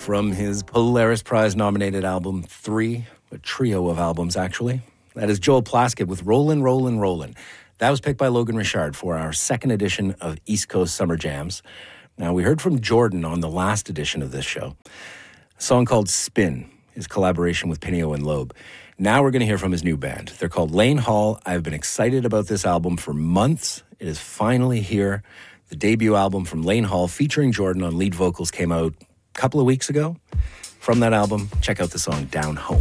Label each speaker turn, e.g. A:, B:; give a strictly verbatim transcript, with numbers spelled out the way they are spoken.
A: from his Polaris Prize-nominated album Three, a trio of albums, actually. That is Joel Plaskett with Rollin', Rollin', Rollin'. That was picked by Logan Richard for our second edition of East Coast Summer Jams. Now, we heard from Jordan on the last edition of this show. A song called Spin, his collaboration with Pineo and Loeb. Now we're going to hear from his new band. They're called Lane Hall. I've been excited about this album for months. It is finally here. The debut album from Lane Hall featuring Jordan on lead vocals came out a couple of weeks ago. From that album, check out the song Down Home.